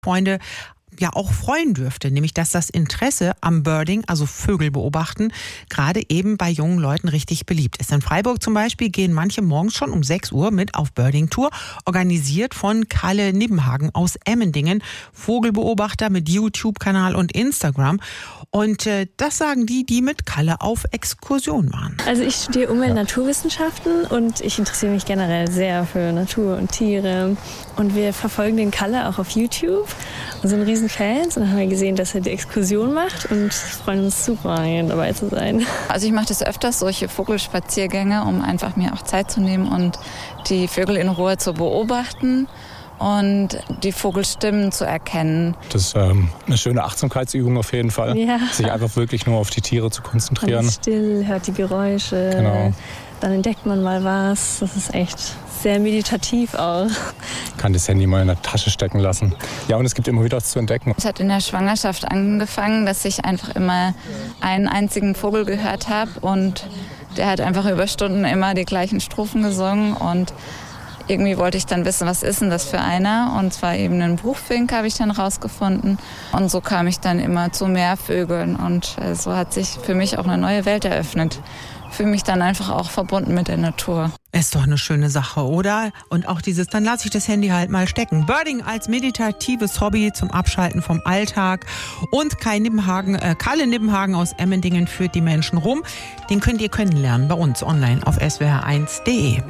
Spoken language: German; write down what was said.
Freunde ja auch freuen dürfte, nämlich dass das Interesse am Birding, also Vögel beobachten, gerade eben bei jungen Leuten richtig beliebt ist. In Freiburg zum Beispiel gehen manche morgens schon um 6 Uhr mit auf Birding-Tour, organisiert von Kalle Nibbenhagen aus Emmendingen, Vogelbeobachter mit YouTube-Kanal und Instagram. Und das sagen die mit Kalle auf Exkursion waren. Also ich studiere Umwelt- und Naturwissenschaften und ich interessiere mich generell sehr für Natur und Tiere. Und wir verfolgen den Kalle auch auf YouTube und sind riesen Fans. Und dann haben wir gesehen, dass er die Exkursion macht und freuen uns super, hier dabei zu sein. Also ich mache das öfters, solche Vogelspaziergänge, um einfach mir auch Zeit zu nehmen und die Vögel in Ruhe zu beobachten und die Vogelstimmen zu erkennen. Das ist eine schöne Achtsamkeitsübung auf jeden Fall. Ja. Sich einfach wirklich nur auf die Tiere zu konzentrieren. Man ist still, hört die Geräusche, Genau. Dann entdeckt man mal was. Das ist echt sehr meditativ auch. Kann das Handy mal in der Tasche stecken lassen. Ja, und es gibt immer wieder was zu entdecken. Es hat in der Schwangerschaft angefangen, dass ich einfach immer einen einzigen Vogel gehört habe und der hat einfach über Stunden immer die gleichen Strophen gesungen und irgendwie wollte ich dann wissen, was ist denn das für einer? Und zwar eben einen Buchfink habe ich dann rausgefunden. Und so kam ich dann immer zu mehr Vögeln. Und so hat sich für mich auch eine neue Welt eröffnet. Fühle mich dann einfach auch verbunden mit der Natur. Ist doch eine schöne Sache, oder? Und auch dieses, dann lasse ich das Handy halt mal stecken. Birding als meditatives Hobby zum Abschalten vom Alltag. Und Kalle Nibbenhagen aus Emmendingen führt die Menschen rum. Den könnt ihr kennenlernen bei uns online auf swr1.de.